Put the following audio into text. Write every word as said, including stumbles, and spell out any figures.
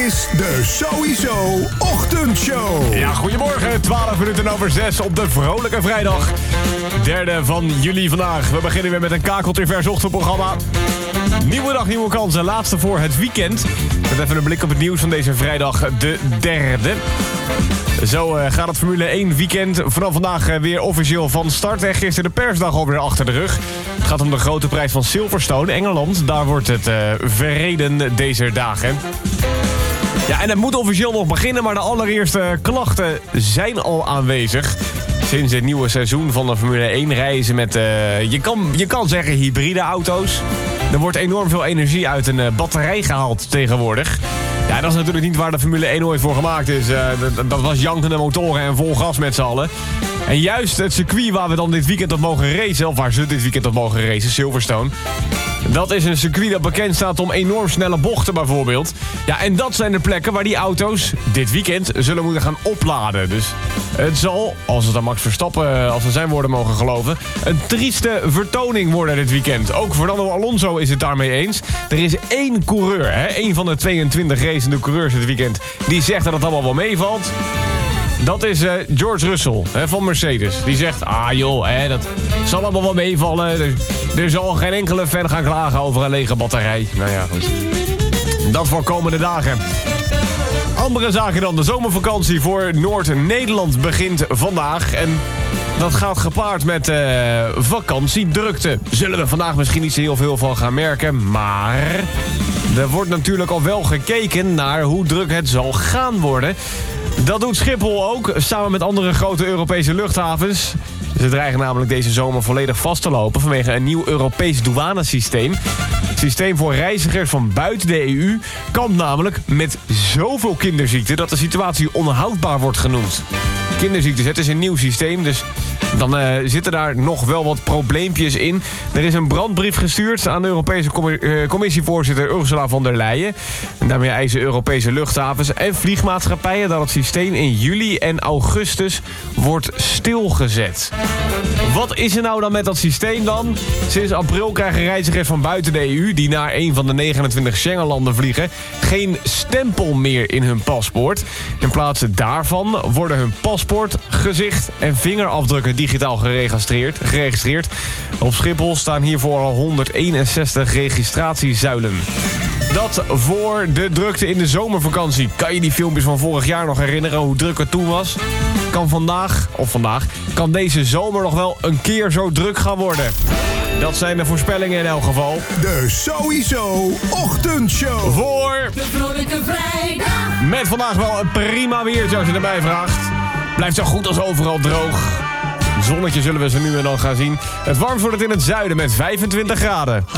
is de Sowieso Ochtendshow. Ja, goedemorgen. twaalf minuten over zes op de vrolijke vrijdag. Derde van juli vandaag. We beginnen weer met een kakeltevers ochtendprogramma. Nieuwe dag, nieuwe kansen. Laatste voor het weekend. Met even een blik op het nieuws van deze vrijdag, de derde. Zo uh, gaat het Formule één weekend vanaf vandaag uh, weer officieel van start. En gisteren de persdag alweer achter de rug. Het gaat om de grote prijs van Silverstone, Engeland. Daar wordt het uh, verreden deze dagen. Ja, en het moet officieel nog beginnen, maar de allereerste klachten zijn al aanwezig. Sinds het nieuwe seizoen van de Formule één rijden ze met, uh, je, kan, je kan zeggen, hybride auto's. Er wordt enorm veel energie uit een uh, batterij gehaald tegenwoordig. Ja, dat is natuurlijk niet waar de Formule één ooit voor gemaakt is. Uh, dat, dat was jankende motoren en vol gas met z'n allen. En juist het circuit waar we dan dit weekend op mogen racen, of waar ze dit weekend op mogen racen, Silverstone, dat is een circuit dat bekend staat om enorm snelle bochten bijvoorbeeld. Ja, en dat zijn de plekken waar die auto's dit weekend zullen moeten gaan opladen. Dus het zal, als het aan Max Verstappen, als we zijn woorden mogen geloven, een trieste vertoning worden dit weekend. Ook Fernando Alonso is het daarmee eens. Er is één coureur, hè, één van de tweeëntwintig racende coureurs dit weekend, die zegt dat het allemaal wel meevalt. Dat is uh, George Russell, hè, van Mercedes. Die zegt, ah joh, hè, dat zal allemaal wel meevallen. Er, er zal geen enkele fan gaan klagen over een lege batterij. Nou ja, goed. Dat voor komende dagen. Andere zaken dan. De zomervakantie voor Noord-Nederland begint vandaag. En dat gaat gepaard met uh, vakantiedrukte. Zullen we vandaag misschien niet zo heel veel van gaan merken. Maar er wordt natuurlijk al wel gekeken naar hoe druk het zal gaan worden. Dat doet Schiphol ook, samen met andere grote Europese luchthavens. Ze dreigen namelijk deze zomer volledig vast te lopen vanwege een nieuw Europees douanesysteem. Het systeem voor reizigers van buiten de E U kampt namelijk met zoveel kinderziekten dat de situatie onhoudbaar wordt genoemd. Kinderziektes, het is een nieuw systeem, dus dan uh, zitten daar nog wel wat probleempjes in. Er is een brandbrief gestuurd aan de Europese com- uh, commissievoorzitter Ursula von der Leyen. En daarmee eisen Europese luchthavens en vliegmaatschappijen dat het systeem in juli en augustus wordt stilgezet. Wat is er nou dan met dat systeem dan? Sinds april krijgen reizigers van buiten de E U die naar een van de negenentwintig Schengenlanden vliegen geen stempel meer in hun paspoort. In plaats daarvan worden hun paspoort, gezicht en vingerafdrukken digitaal geregistreerd. geregistreerd. Op Schiphol staan hiervoor al honderdeenenzestig registratiezuilen. Dat voor de drukte in de zomervakantie. Kan je die filmpjes van vorig jaar nog herinneren hoe druk het toen was? Kan vandaag, of vandaag, kan deze zomer nog wel een keer zo druk gaan worden. Dat zijn de voorspellingen in elk geval. De Sowieso Ochtendshow. Voor de vrolijke vrijdag. Met vandaag wel een prima weertje als je erbij vraagt. Blijft zo goed als overal droog. Zonnetje zullen we ze nu en dan gaan zien. Het warmst wordt het in het zuiden met vijfentwintig graden.